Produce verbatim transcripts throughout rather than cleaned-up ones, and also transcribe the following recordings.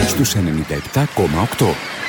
στους ενενήντα επτά κόμμα οκτώ.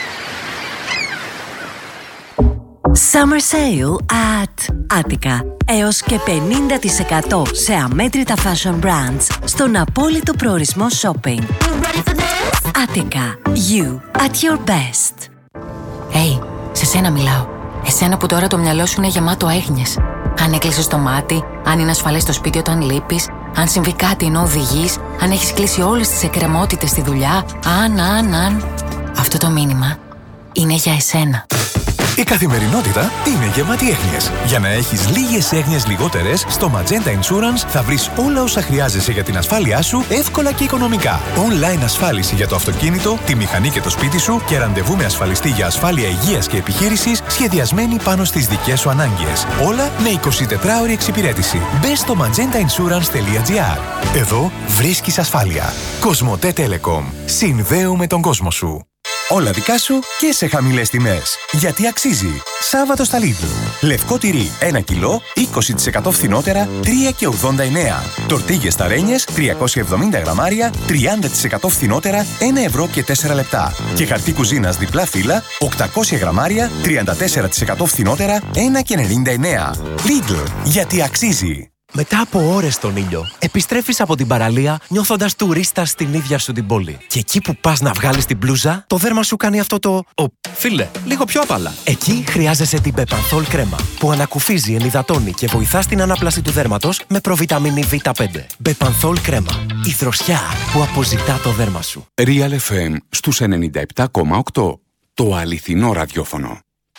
Summer Sale at Attica. Έως και πενήντα τοις εκατό σε αμέτρητα fashion brands στον απόλυτο προορισμό shopping. Attica. You at your best. Hey, σε σένα μιλάω. Εσένα που τώρα το μυαλό σου είναι γεμάτο έγνοιες. Αν έκλεισες το μάτι, αν είναι ασφαλές στο σπίτι όταν λείπεις, αν συμβεί κάτι ενώ οδηγείς, αν έχεις κλείσει όλες τις εκκρεμότητες στη δουλειά, αν, αν, αν... Αυτό το μήνυμα είναι για εσένα. Η καθημερινότητα είναι γεμάτη έγνοιες. Για να έχεις λίγες έγνοιες λιγότερες, στο Magenta Insurance θα βρεις όλα όσα χρειάζεσαι για την ασφάλειά σου εύκολα και οικονομικά. Online ασφάλιση για το αυτοκίνητο, τη μηχανή και το σπίτι σου και ραντεβού με ασφαλιστή για ασφάλεια υγείας και επιχείρησης σχεδιασμένη πάνω στις δικές σου ανάγκες. Όλα με εικοσιτετράωρη εξυπηρέτηση. Μπες στο magenta insurance τελεία gr. Εδώ βρίσκεις ασφάλεια. Κοσμοτέ Telecom. Συνδέουμε τον κόσμο σου. Όλα δικά σου και σε χαμηλές τιμές. Γιατί αξίζει. Σάββατο στα Lidl. Λευκό τυρί ένα κιλό, είκοσι τοις εκατό φθηνότερα, τρία και ογδόντα εννέα. Τορτίγες ταρένιες, τριακόσια εβδομήντα γραμμάρια, τριάντα τοις εκατό φθηνότερα, ένα ευρώ και τέσσερα λεπτά. Και χαρτί κουζίνας διπλά φύλλα, οκτακόσια γραμμάρια, τριάντα τέσσερα τοις εκατό φθηνότερα, ένα και ενενήντα εννέα. Lidl. Γιατί αξίζει. Μετά από ώρες στον ήλιο, επιστρέφεις από την παραλία νιώθοντας τουρίστας στην ίδια σου την πόλη. Και εκεί που πας να βγάλεις την μπλούζα, το δέρμα σου κάνει αυτό το... Ο, φίλε, λίγο πιο απαλά. Εκεί χρειάζεσαι την Bepanthol κρέμα, που ανακουφίζει, ενυδατώνει και βοηθά στην ανάπλαση του δέρματος με προβιταμίνη βι πέντε. Bepanthol κρέμα. Η δροσιά που αποζητά το δέρμα σου. Real εφ εμ στους ενενήντα επτά κόμμα οκτώ. Το αληθινό ραδιόφωνο.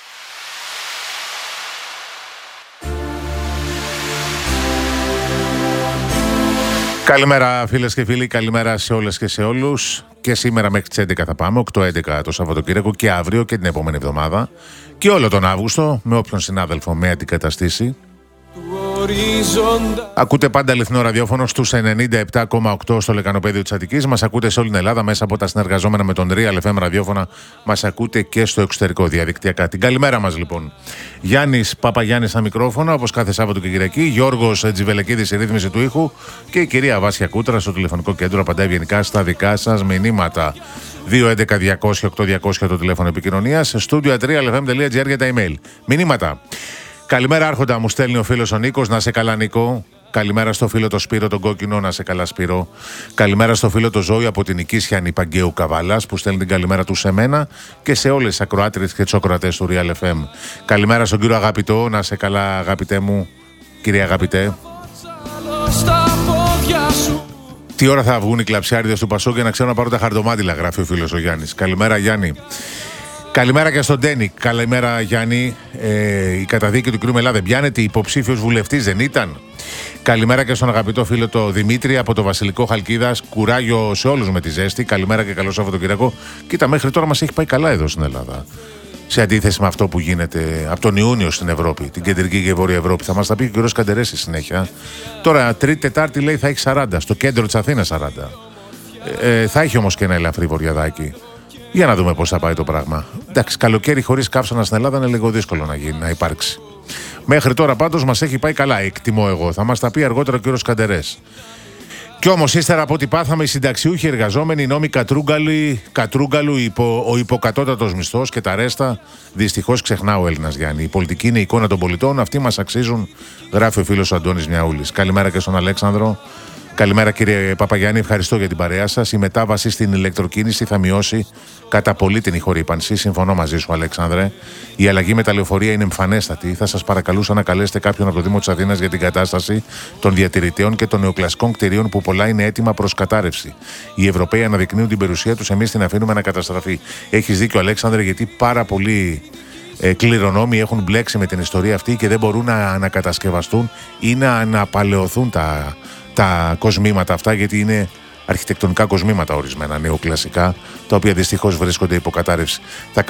Καλημέρα φίλες και φίλοι, καλημέρα σε όλες και σε όλους. Και σήμερα μέχρι τις έντεκα θα πάμε, οκτώ έντεκα το Σαββατοκύριακο και αύριο και την επόμενη εβδομάδα. Και όλο τον Αύγουστο με όποιον συνάδελφο με αντικαταστήσει. Ακούτε πάντα αληθινό ραδιόφωνο στους ενενήντα επτά κόμμα οκτώ στο λεκανοπέδιο της Αττικής. Μας ακούτε σε όλη την Ελλάδα μέσα από τα συνεργαζόμενα με τον Real εφ εμ ραδιόφωνα. Μας ακούτε και στο εξωτερικό διαδικτυακά. Την καλημέρα μας λοιπόν. Γιάννης Παπαγιάννης στα μικρόφωνα, όπως κάθε Σάββατο και Κυριακή. Γιώργος Τζιβελεκίδης η ρύθμιση του ήχου. Και η κυρία Βάσια Κούτρα στο τηλεφωνικό κέντρο απαντάει ευγενικά στα δικά σας μηνύματα. δύο έντεκα διακόσια οκτώ διακόσια το τηλέφωνο επικοινωνίας. Studio at real f m dot g r για τα email. Μηνύματα. Καλημέρα, Άρχοντα, μου στέλνει ο φίλος ο Νίκος. Να σε καλά, Νίκο. Καλημέρα στο φίλο το Σπύρο τον Κόκκινο. Να σε καλά, Σπύρο. Καλημέρα στο φίλο το Ζώη από την Οικίσια Νηπαγκαίου Καβάλας που στέλνει την καλημέρα του σε μένα και σε όλες τις ακροάτριες και τους ακροατές του Real εφ εμ. Καλημέρα στον κύριο Αγαπητό. Να σε καλά, αγαπητέ μου. Κύριε Αγαπητέ. Τι ώρα θα βγουν οι κλαψιάριδες του Πασόκ για να ξέρω να πάρω τα χαρτομάτιλα, γράφει ο φίλος ο Γιάννης. Καλημέρα, Γιάννη. Καλημέρα και στον Ντένι. Καλημέρα, Γιάννη. Ε, η καταδίκη του κ. Μελάδε πιάνεται, υποψήφιος βουλευτής δεν ήταν. Καλημέρα και στον αγαπητό φίλο το Δημήτρη από το Βασιλικό Χαλκίδας. Κουράγιο σε όλους με τη ζέστη. Καλημέρα και καλό Σαββατοκύριακο. Κοίτα, μέχρι τώρα μας έχει πάει καλά εδώ στην Ελλάδα. Σε αντίθεση με αυτό που γίνεται από τον Ιούνιο στην Ευρώπη, την κεντρική και βόρεια Ευρώπη. Θα μας τα πει και ο κ. Καντερές στη συνέχεια. Τώρα, Τρίτη, Τετάρτη λέει θα έχει σαράντα. Στο κέντρο της Αθήνας σαράντα. Ε, θα έχει όμως και ένα ελαφρύ βορειαδάκι. Για να δούμε πώς θα πάει το πράγμα. Εντάξει, καλοκαίρι χωρίς καύσωνα στην Ελλάδα είναι λίγο δύσκολο να γίνει, να υπάρξει. Μέχρι τώρα πάντως μας έχει πάει καλά, εκτιμώ εγώ. Θα μας τα πει αργότερα ο κύριος Καντερές. Κι όμως ύστερα από ό,τι πάθαμε, οι συνταξιούχοι εργαζόμενοι, οι νόμοι Κατρούγκαλου, υπο, ο υποκατώτατος μισθός και τα ρέστα, δυστυχώς ξεχνά ο Έλληνας Γιάννη. Η πολιτική είναι η εικόνα των πολιτών, αυτοί μας αξίζουν, γράφει ο φίλος ο Αντώνης Μιαούλης. Καλημέρα και στον Αλέξανδρο. Καλημέρα κύριε Παπαγιάννη, ευχαριστώ για την παρέα σας. Η μετάβαση στην ηλεκτροκίνηση θα μειώσει κατά πολύ την ηχορύπανση. Συμφωνώ μαζί σου, Αλέξανδρε. Η αλλαγή με τα λεωφορεία είναι εμφανέστατη. Θα σας παρακαλούσα να καλέσετε κάποιον από το Δήμο της Αθήνας για την κατάσταση των διατηρητέων και των νεοκλασικών κτηρίων που πολλά είναι έτοιμα προς κατάρρευση. Οι Ευρωπαίοι αναδεικνύουν την περιουσία τους, εμείς την αφήνουμε να καταστραφεί. Έχεις δίκιο, Αλέξανδρε, γιατί πάρα πολλοί ε, κληρονόμοι έχουν μπλέξει με την ιστορία αυτή και δεν μπορούν να ανακατασκευαστούν ή να αναπαλαιωθούν τα. τα κοσμήματα αυτά, γιατί είναι αρχιτεκτονικά κοσμήματα ορισμένα νεοκλασικά, τα οποία δυστυχώς βρίσκονται υπό κατάρρευση. Θα